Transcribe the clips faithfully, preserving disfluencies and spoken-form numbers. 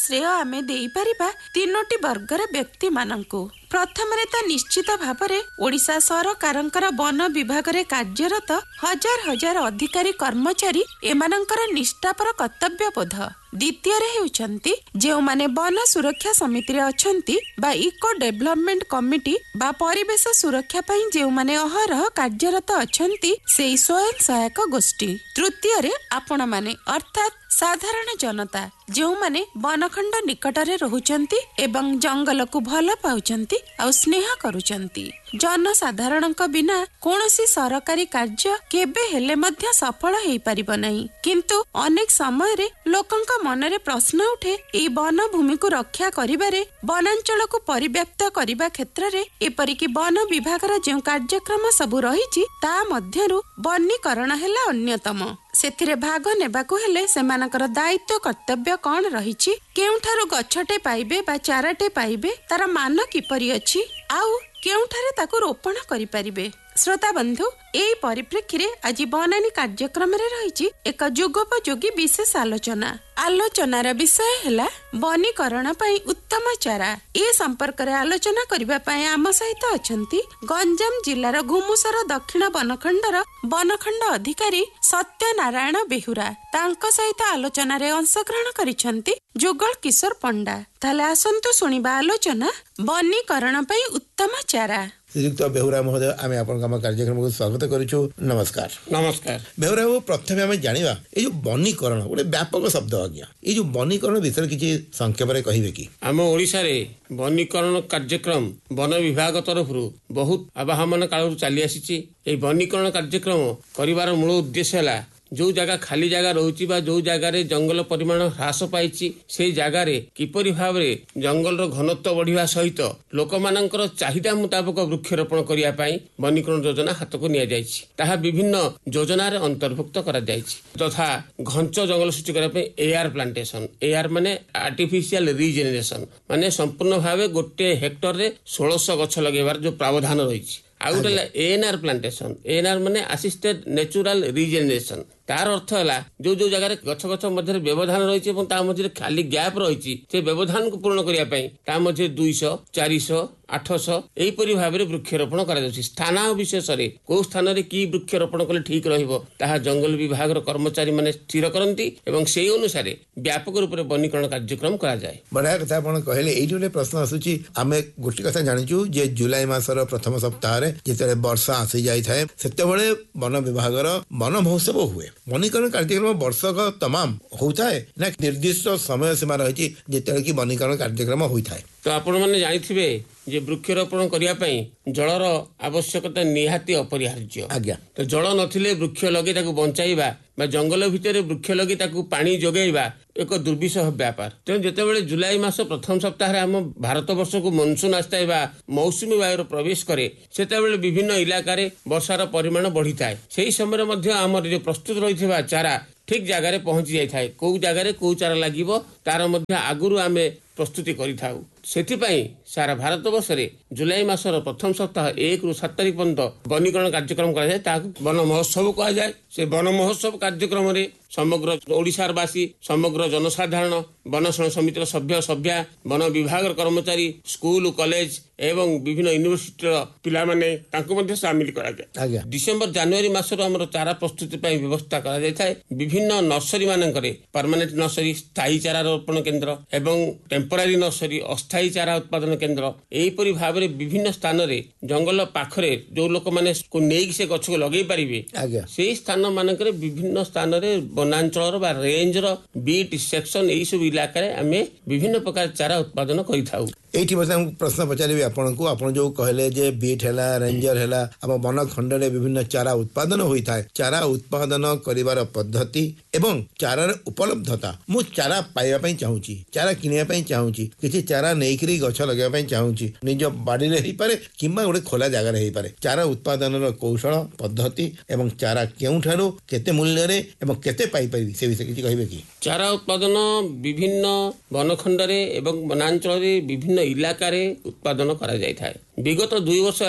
ଶ୍ରେୟ ଆମେ ଦେଇପାରିବା ତିନୋଟି ବର୍ଗର ବ୍ୟକ୍ତି ମାନଙ୍କୁ। ପ୍ରଥମରେ ତ ନିଶ୍ଚିତ ଭାବରେ ଓଡ଼ିଶା ସରକାରଙ୍କର ବନ ବିଭାଗରେ କାର୍ଯ୍ୟରତ ହଜାର ହଜାର ଅଧିକାରୀ କର୍ମଚାରୀ ଏମାନଙ୍କର ନିଷ୍ଠାପର କର୍ତ୍ତବ୍ୟବୋଧ। ଦ୍ୱିତୀୟରେ ହେଉଛନ୍ତି ଯେଉଁମାନେ ବନ ସୁରକ୍ଷା ସମିତିରେ ଅଛନ୍ତି ବା ଇକୋ ଡେଭଲପମେଣ୍ଟ କମିଟି ବା ପରିବେଶ ସୁରକ୍ଷା ପାଇଁ ଯେଉଁମାନେ ଅହରହ କାର୍ଯ୍ୟରତ ଅଛନ୍ତି ସେଇ ସ୍ୱୟଂ ସହାୟକ ଗୋଷ୍ଠୀ। ତୃତୀୟରେ ଆପଣମାନେ ଅର୍ଥାତ୍ ସାଧାରଣ ଜନତା ଯେଉଁମାନେ ବନଖଣ୍ଡ ନିକଟରେ ରହୁଛନ୍ତି ଏବଂ ଜଙ୍ଗଲକୁ ଭଲ ପାଉଛନ୍ତି ଆଉ ସ୍ନେହ କରୁଛନ୍ତି। ଜନସାଧାରଣଙ୍କ ବିନା କୌଣସି ସରକାରୀ କାର୍ଯ୍ୟ କେବେ ହେଲେ ମଧ୍ୟ ସଫଳ ହେଇପାରିବ ନାହିଁ। କିନ୍ତୁ ଅନେକ ସମୟରେ ଲୋକଙ୍କ ମନରେ ପ୍ରଶ୍ନ ଉଠେ ଏହି ବନ ଭୂମିକୁ ରକ୍ଷା କରିବାରେ ବନାଞ୍ଚଳକୁ ପରିବ୍ୟାପ୍ତ କରିବା କ୍ଷେତ୍ରରେ ଏପରିକି ବନ ବିଭାଗର ଯେଉଁ କାର୍ଯ୍ୟକ୍ରମ ସବୁ ରହିଛି ତା ମଧ୍ୟରୁ ବନୀକରଣ ହେଲା ଅନ୍ୟତମ। ସେଥିରେ ଭାଗ ନେବାକୁ ହେଲେ ସେମାନଙ୍କର ଦାୟିତ୍ୱ କର୍ତ୍ତବ୍ୟ କଣ ରହିଛି, କେଉଁଠାରୁ ଗଛଟେ ପାଇବେ ବା ଚାରାଟେ ପାଇବେ, ତାର ମାନ କିପରି ଅଛି, ଆଉ କେଉଁଠାରେ ତାକୁ ରୋପଣ କରିପାରିବେ। ଶ୍ରୋତା ବନ୍ଧୁ, ଏହି ପରିପ୍ରେକ୍ଷୀରେ ଆଜି ବନାନୀ କାର୍ଯ୍ୟକ୍ରମରେ ରହିଛି ଏକ ଯୁଗୋପଯୋଗୀ ବିଶେଷ ଆଲୋଚନା। ଆଲୋଚନାର ବିଷୟ ହେଲା ବନୀକରଣ ପାଇଁ ଉତ୍ତମ ଚାରା। ଏ ସମ୍ପର୍କରେ ଆଲୋଚନା କରିବା ପାଇଁ ଆମ ସହିତ ଅଛନ୍ତି ଗଞ୍ଜାମ ଜିଲ୍ଲାର ଘୁମୁସର ଦକ୍ଷିଣ ବନଖଣ୍ଡର ବନଖଣ୍ଡ ଅଧିକାରୀ ସତ୍ୟନାରାୟଣ ବେହୁରା। ତାଙ୍କ ସହିତ ଆଲୋଚନାରେ ଅଂଶଗ୍ରହଣ କରିଛନ୍ତି ଯୁଗଳ କିଶୋର ପଣ୍ଡା। ତାହେଲେ ଆସନ୍ତୁ ଶୁଣିବା ଆଲୋଚନା ବନୀକରଣ ପାଇଁ ଉତ୍ତମ ଚାରା। ଶ୍ରୀଯୁକ୍ତ ବେହୁରା ମହୋଦୟ, ଆମେ ଆପଣଙ୍କ ଆମ କାର୍ଯ୍ୟକ୍ରମକୁ ସ୍ୱାଗତ କରୁଛୁ। ନମସ୍କାର। ନମସ୍କାର। ବେହୁରା ବାବୁ, ପ୍ରଥମେ ଆମେ ଜାଣିବା ଏଇ ଯୋଉ ବନୀକରଣ ଗୋଟେ ବ୍ୟାପକ ଶବ୍ଦ ଆଜ୍ଞା, ଏଇ ଯୋଉ ବନୀକରଣ ବିଷୟରେ କିଛି ସଂକ୍ଷେପରେ କହିବେ କି? ଆମ ଓଡ଼ିଶାରେ ବନୀକରଣ କାର୍ଯ୍ୟକ୍ରମ ବନ ବିଭାଗ ତରଫରୁ ବହୁତ ଆବାହମାନ କାଳରୁ ଚାଲି ଆସିଛି। ଏହି ବନୀକରଣ କାର୍ଯ୍ୟକ୍ରମ କରିବାର ମୂଳ ଉଦ୍ଦେଶ୍ୟ ହେଲା ଯୋଉ ଜାଗା ଖାଲି ଜାଗା ରହୁଛି ବା ଯୋଉ ଜାଗାରେ ଜଙ୍ଗଲ ପରିମାଣ ହ୍ରାସ ପାଇଛି ସେଇ ଜାଗାରେ କିପରି ଭାବରେ ଜଙ୍ଗଲର ଘନତ୍ୱ ବଢିବା ସହିତ ଲୋକମାନଙ୍କର ଚାହିଦା ମୁତାବକ ବୃକ୍ଷରୋପଣ କରିବା ପାଇଁ ବନୀକରଣ ଯୋଜନା ହାତକୁ ନିଆଯାଇଛି। ତାହା ବିଭିନ୍ନ ଯୋଜନାରେ ଅନ୍ତର୍ଭୁକ୍ତ କରାଯାଇଛି, ତଥା ଘଞ୍ଚ ଜଙ୍ଗଲ ସୃଷ୍ଟି କରିବା ପାଇଁ ଏଆର ପ୍ଲାଣ୍ଟେସନ। ଏଆର ମାନେ ଆର୍ଟିଫିସିଆଲ ରିଜେନେରେସନ, ମାନେ ସମ୍ପୂର୍ଣ୍ଣ ଭାବେ ଗୋଟେ ହେକ୍ଟରରେ ଷୋଳଶହ ଗଛ ଲଗେଇବାର ଯୋଉ ପ୍ରାବଧାନ ରହିଛି। ଆଉ ଗୋଟେ ହେଲା ଏଏନଆର ପ୍ଲାଣ୍ଟେସନ। ଏଏନଆର ମାନେ ଆସିଷ୍ଟେଡ ନ୍ୟାଚୁରାଲ ରିଜେନେରେସନ। ତାର ଅର୍ଥ ହେଲା ଯୋଉ ଯୋଉ ଜାଗାରେ ଗଛ ଗଛ ମଧ୍ୟରେ ବ୍ୟବଧାନ ରହିଛି ଏବଂ ତା ମଧ୍ୟରେ ଖାଲି ଗ୍ୟାପ ରହିଛି ସେ ବ୍ୟବଧାନକୁ ପୂରଣ କରିବା ପାଇଁ ତା ମଧ୍ୟରେ ଦୁଇଶହ ଚାରିଶହ ଆଠଶହ ଏହିପରି ଭାବରେ ବୃକ୍ଷରୋପଣ କରାଯାଉଛି। ସ୍ଥାନ ବିଶେଷରେ କୋଉ ସ୍ଥାନରେ କି ବୃକ୍ଷରୋପଣ କଲେ ଠିକ ରହିବ ତାହା ଜଙ୍ଗଲ ବିଭାଗର କର୍ମଚାରୀ ମାନେ ସ୍ଥିର କରନ୍ତି ଏବଂ ସେହି ଅନୁସାରେ ବ୍ୟାପକ ରୂପରେ ବନୀକରଣ କାର୍ଯ୍ୟକ୍ରମ କରାଯାଏ। ବଢିଆ କଥା ଆପଣ କହିଲେ। ଏଇଠି ଗୋଟେ ପ୍ରଶ୍ନ ଆସୁଛି, ଆମେ ଗୋଟେ କଥା ଜାଣିଛୁ ଯେ ଜୁଲାଇ ମାସର ପ୍ରଥମ ସପ୍ତାହରେ ଯେତେବେଳେ ବର୍ଷା ଆସି ଯାଇଥାଏ ସେତେବେଳେ ବନ ବିଭାଗର ବନ ମହୋତ୍ସବ ହୁଏ। ବନୀକରଣ କାର୍ଯ୍ୟକ୍ରମ ବର୍ଷକ ତମାମ ହୋଇଥାଏ ନା ନିର୍ଦ୍ଦିଷ୍ଟ ସମୟ ସୀମା ରହିଛି ଯେତେବେଳେ କି ବନୀକରଣ କାର୍ଯ୍ୟକ୍ରମ ହୋଇଥାଏ? ତ ଆପଣ ମାନେ ଜାଣିଥିବେ ଯେ ବୃକ୍ଷରୋପଣ କରିବା ପାଇଁ ଜଳର ଆବଶ୍ୟକତା ନିହାତି ଅପରିହାର୍ଯ୍ୟ। ଆଜ୍ଞା। ତ ଜଳ ନଥିଲେ ବୃକ୍ଷ ଲଗେଇ ତାକୁ ବଞ୍ଚାଇବା ବା ଜଙ୍ଗଲ ଭିତରେ ବୃକ୍ଷ ଲଗେଇ ତାକୁ ପାଣି ଯୋଗାଇବା ଏକ ଦୁର୍ବିସହ ବ୍ୟାପାର। ତେଣୁ ଯେତେବେଳେ ଜୁଲାଇ ମାସ ପ୍ରଥମ ସପ୍ତାହରେ ଆମ ଭାରତ ବର୍ଷକୁ ମନସୁନ ଆସିଥାଏ ବା ମୌସୁମୀ ବାୟୁର ପ୍ରବେଶ କରେ ସେତେବେଳେ ବିଭିନ୍ନ ଇଲାକାରେ ବର୍ଷାର ପରିମାଣ ବଢିଥାଏ। ସେହି ସମୟରେ ମଧ୍ୟ ଆମର ଯୋଉ ପ୍ରସ୍ତୁତ ରହିଥିବା ଚାରା ଠିକ ଜାଗାରେ ପହଞ୍ଚି ଯାଇଥାଏ। କୋଉ ଜାଗାରେ କୋଉ ଚାରା ଲାଗିବ ତାର ମଧ୍ୟ ଆଗରୁ ଆମେ ପ୍ରସ୍ତୁତି କରିଥାଉ। ସେଥିପାଇଁ ସାରା ଭାରତ ବର୍ଷରେ ଜୁଲାଇ ମାସର ପ୍ରଥମ ସପ୍ତାହ ଏକ ରୁ ସାତ ତାରିଖ ପର୍ଯ୍ୟନ୍ତ ବନୀକରଣ କାର୍ଯ୍ୟକ୍ରମ କରାଯାଏ। ତାହାକୁ ବନ ମହୋତ୍ସବ କୁହାଯାଏ। ସେ ବନ ମହୋତ୍ସବ କାର୍ଯ୍ୟକ୍ରମରେ ସମଗ୍ର ଓଡ଼ିଶାର ବାସୀ, ସମଗ୍ର ଜନସାଧାରଣ, ବନ ସମିତିର ସଭ୍ୟ ସଭ୍ୟା, ବନ ବିଭାଗର କର୍ମଚାରୀ, ସ୍କୁଲ କଲେଜ ଏବଂ ବିଭିନ୍ନ ୟୁନିଭର୍ସିଟିର ପିଲାମାନେ ତାଙ୍କୁ ମଧ୍ୟ ସାମିଲ କରାଯାଏ। ଡିସେମ୍ବର ଜାନୁଆରୀ ମାସରୁ ଆମର ଚାରା ପ୍ରସ୍ତୁତି ପାଇଁ ବ୍ୟବସ୍ଥା କରାଯାଇଥାଏ। ବିଭିନ୍ନ ନର୍ସରୀ ମାନଙ୍କରେ ପରମାନେଣ୍ଟ ନର୍ସରୀ, ସ୍ଥାୟୀ ଚାରା ରୋପଣ କେନ୍ଦ୍ର ଏବଂ ଟେମ୍ପୋରାରୀ ନର୍ସରୀ, ଅସ୍ଥାୟୀ ଚାରା ଉତ୍ପାଦନ କେନ୍ଦ୍ର ଏହିପରି ଭାବରେ ବିଭିନ୍ନ ସ୍ଥାନରେ ଜଙ୍ଗଲ ପାଖରେ ଯୋଉ ଲୋକମାନେ ନେଇକି ସେ ଗଛକୁ ଲଗେଇ ପାରିବେ ସେଇ ସ୍ଥାନ ମାନଙ୍କରେ ବିଭିନ୍ନ ସ୍ଥାନରେ ବନାଞ୍ଚଳର ବା ରେଞ୍ଜର ବିଟ୍ ସେକ୍ସନ ଏଇ ସବୁ ଇଲାକାରେ ଆମେ ବିଭିନ୍ନ ପ୍ରକାର ଚାରା ଉତ୍ପାଦନ କରିଥାଉ। এইটি বসে আমি প্রশ্ন পচারিবি আপনার আপনার যে কহিলেন যে বিট হেলা রেঞ্জর হেলা আম বন খণ্ডে বিভিন্ন চারা উৎপাদন হয়ে থাকে। চারা উৎপাদন করিবার পদ্ধতি এবং চারার উপলব্ধতা মু চারা পাইবা চাহুছি, চারা কিনিবা চাহুছি, কিছু চারা নেইকি গছ লগাইবা চাহুছি, নিজ বাড়িরে হইপারে কিংবা গোটে খোলা জায়গায় হইপারে। চারা উৎপাদনর কৌশল পদ্ধতি এবং চারা কেউঠারু কেতে মূল্যরে এবং কেতে পাইপারিবি সে বিষয়ে কিছু কহিবে কি? চারা উৎপাদন বিভিন্ন বনখণ্ডরে এবং বনাঞ্চଳରେ বিভিন্ন ইলাকারে উৎপাদন করা যাইଥାଏ। বিগত দুই বর্ষ ହେଲା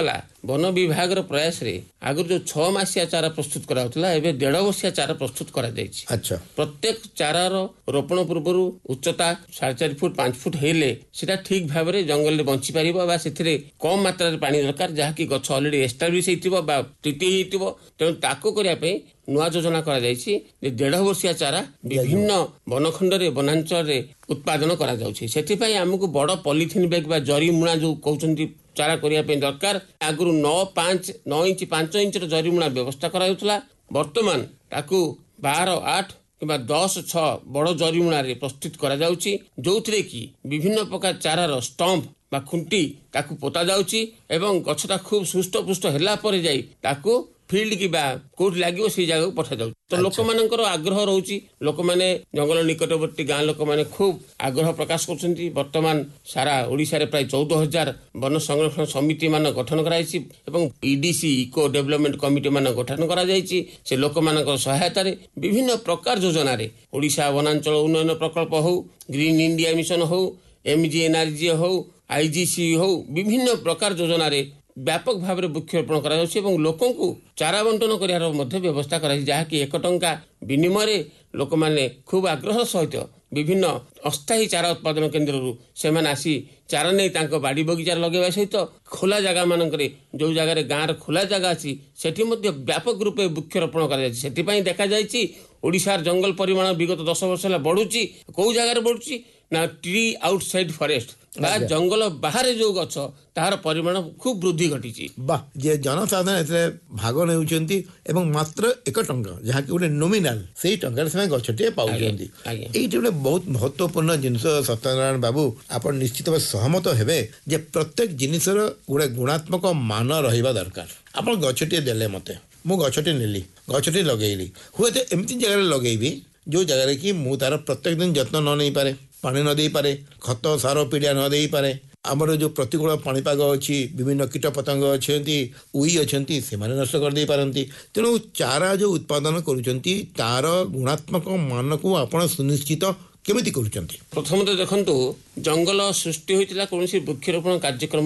वन विभाग प्रयास रे आगु जो छह मासिया चारा प्रस्तुत कराउतला एबे डेढ़ वर्षिया चारा प्रस्तुत करा जायछि। अच्छा प्रत्येक चारार रोपण पूर्व उच्चता साढ़े चार फुट पांच फुट हेले सेटा ठीक भाव में जंगल में बंची पारिबो बा सेथिरे कम मात्रा पानी दरकार जहाँकि गछ ऑलरेडी एस्टाब्लिश हेतिबो बा ट्रिटी हेतिबो तेणु ताको करिया पे नुआ योजना करा जायछि जे डेढ़ वर्षिया चारा विभिन्न वनखंड रे वनांचल रे उत्पादन करा जाउछि। सेथि पई हमकु बड़ पॉलिथिन बैग बा जरी मुणा जो कहउछन्ती चारा करिया पे दरकार आगुरु नौ पांच नौ इंच पांच इंच रो जरी मुणा व्यवस्था कराउतला वर्तमान ताकू बारह आठ किंबा दस छह बड़ जरीमुणा रे प्रस्तुत करा जाउछि जोथिरे कि विभिन्न प्रकार चारार स्टंप बा खुंटी ताकू पोता जाउछि एवं गछटा खूब सुष्ट पुष्ट होला परे जाई ताकू फील्ड की बा कोट लागिवो से जगह को पठा जाउछि। तो लोक मानकर आग्रह रहउछि लोक माने जंगल निकटवर्ती गां लोक माने खूब आग्रह प्रकाश करछन्ती। वर्तमान सारा ओडिसा रे प्राय चौदह हजार वन संरक्षण समिति मान गठन कराइछि एवं ईडीसी इको डेवलपमेंट कमिटी मान गठन करा जाइछि। से लोक मानकर सहायता रे विभिन्न प्रकार योजना रे ओडिसा वनांचल उन्नयन प्रकल्प हो ग्रीन इंडिया मिशन हो एमजीएनआरजी हो आईजीसी हो विभिन्न प्रकार योजना रे व्यापक भाव में वृक्षरोपण करा जाउछि एवं लोकन को चारा बंटन करियार मध्य व्यवस्था करा जहाँ कि एक टंका विनिमय लोक माने खूब आग्रह सहित विभिन्न अस्थायी चारा उत्पादन केन्द्र रु से आसी चारा नहीं तांको बाड़ी बगीचार लगेवा सहित खोला जगह मानकरे जो जगह गाँव खोला जगह अच्छी सेठी मध्य व्यापक रूपे वृक्षरोपण करा जायछि। सेठी पई देखा जायछि ओडिशार जंगल परिमाण विगत दस वर्ष होला बढ़ुछि कोउ जगह रे बढ़ुछि ना ट्री आउटसाइड फॉरेस्ट बा जंगल बाहर जो गछ तार परिमाण खूब वृद्धि घटी बा जे जनसाधारण एते भाग नेउचंती एवं मात्र एक टंका जहाँ कि गोटे नोमिनाल से टंकार से गछटे पाउचंती एइटे गोटे बहुत महत्वपूर्ण जिनिस। सत्यनारायण बाबू आपण निश्चित भाव सहमत हेबे जे प्रत्येक जिनिसर गोटे गुणात्मक मान रहिबा दरकार। आपण गछटे देले मते मु गछटे नेली गछटे लगेइली हुए तो एमती जगह लगेइबी जो जगह कि मु तार प्रत्येक दिन जत्न न नहीं पारे पानी न दे पारे खत सार पिडिया न दे पारे आमर जो प्रतिकूल पाणीपाग अच्छी विभिन्न कीट पतंग अच्छा उई अच्छा से नष्ट कर दे पारती। तेणु चारा जो उत्पादन करुँच तार गुणात्मक मान को आपण सुनिश्चित केमिति करुँच। प्रथम तो देखंतु जंगल सृष्टि होइतिला कोनोसी वृक्षरोपण कार्यक्रम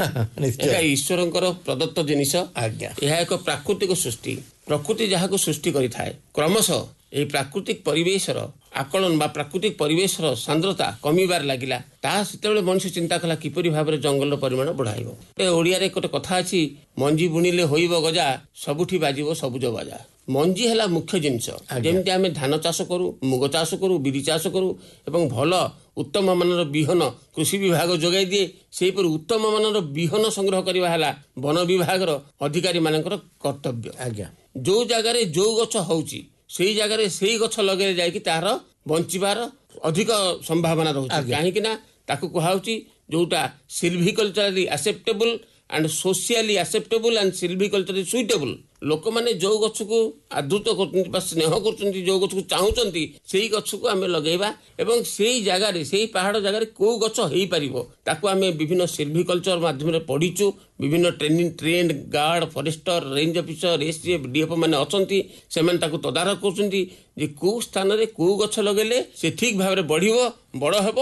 नुह ईश्वरंकर प्रदत्त जिनिस आज्ञा यह एक प्राकृतिक सृष्टि प्रकृति जहाँ को सृष्टि करिथाए क्रमशः এই প্রাকৃতিক পরিবেশর আকলন বা প্রাকৃতিক পরিবেশর সান্দ্রতা কমিবার লাগিলা তা সেতবেলে মনুষ্য চিন্তা কলা কিপরি ভাবে জঙ্গলর পরিমাণ বঢ়াইব। ওড়িয়ারে ଗୋଟେ কথা ଅଛି মঞ্জি বুଣିলে হইব গজা ସବୁଠି বাজিব ସବୁଜ বাজা। মঞ্জি ହେଲା ମୁଖ୍ୟ ଜିନିଷ ଯେମିତି ଆମେ ଧାନ ଚାଷ କରୁ ମୁଗ ଚାଷ କରୁ ବିରି ଚାଷ କରୁ ଏବଂ ଭଲ ଉତ୍ତମ ମାନର ବିହନ କୃଷି ବିଭାଗ ଯୋଗାଇ ଦିଏ ସେହିପରି ଉତ୍ତମ ମାନର ବିହନ ସଂଗ୍ରହ କରିବା ହେଲା ବନ ବିଭାଗର ଅଧିକାରୀ ମାନଙ୍କର କର୍ତ୍ତବ୍ୟ। ଆଜ୍ଞା ଯୋଉ ଜାଗାରେ ଯୋଉ ଗଛ ହଉଛି ସେଇ ଜାଗାରେ ସେଇ ଗଛ ଲଗେଇ ଯାଇକି ତାର ବଞ୍ଚିବାର ଅଧିକ ସମ୍ଭାବନା ରହୁଛି କାହିଁକି ନା ତାକୁ କୁହାଉଛି ଯୋଉଟା ସିଲଭିକଲଚରାଲି ଆକ୍ସେପ୍ଟେବଲ and socially acceptable and सिल्विकल्चरली suitable लोक माने जो गछ को आदृत करछन्ती बा स्नेह करछन्ती जो गछ को चाहुचन्ती सेही गछ को आमे लगेबा एवं सेही जगह रे सेही पहाड़ जगह रे को गछ हेई परिबो ताको आमे विभिन्न सिल्विकल्चर माध्यम रे पढिचु विभिन्न training trend guard forester range officer STF DF माने अछन्ती सेमान ताको तदारख करछन्ती जे को स्थान रे को गछ लगेले से ठीक भाबरे बढ़िबो बड़ हेबो।